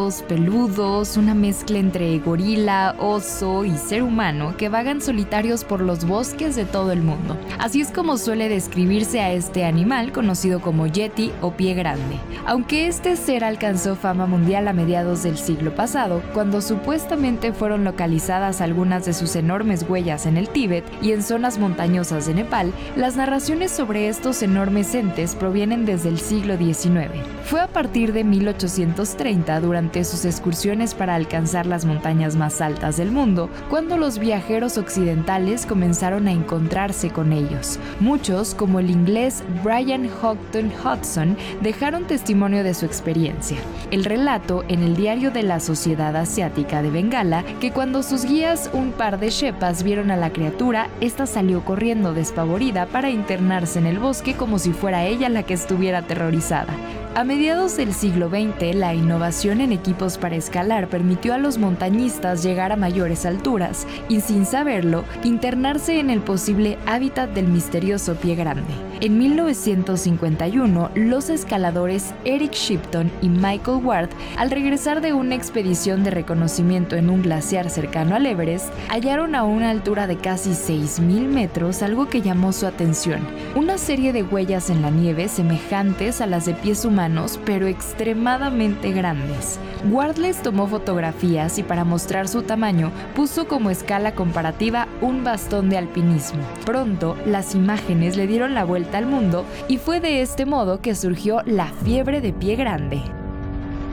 altos, peludos, una mezcla entre gorila, oso y ser humano que vagan solitarios por los bosques de todo el mundo. Así es como suele describirse a este animal conocido como yeti o pie grande. Aunque este ser alcanzó fama mundial a mediados del siglo pasado, cuando supuestamente fueron localizadas algunas de sus enormes huellas en el Tíbet y en zonas montañosas de Nepal, las narraciones sobre estos enormes entes provienen desde el siglo XIX. Fue a partir de 1830, durante sus excursiones para alcanzar las montañas más altas del mundo, cuando los viajeros occidentales comenzaron a encontrarse con ellos. Muchos, como el inglés Brian Houghton Hudson, dejaron testimonio de su experiencia. El relato en el diario de la Sociedad Asiática de Bengala, que cuando sus guías, un par de shepas, vieron a la criatura, esta salió corriendo despavorida para internarse en el bosque como si fuera ella la que estuviera aterrorizada. A mediados del siglo XX, la innovación en equipos para escalar permitió a los montañistas llegar a mayores alturas y, sin saberlo, internarse en el posible hábitat del misterioso pie grande. En 1951, los escaladores Eric Shipton y Michael Ward, al regresar de una expedición de reconocimiento en un glaciar cercano al Everest, hallaron a una altura de casi 6.000 metros algo que llamó su atención: una serie de huellas en la nieve semejantes a las de pies humanos, pero extremadamente grandes. Ward les tomó fotografías y, para mostrar su tamaño, puso como escala comparativa un bastón de alpinismo. Pronto, las imágenes le dieron la vuelta al mundo y fue de este modo que surgió la fiebre de pie grande.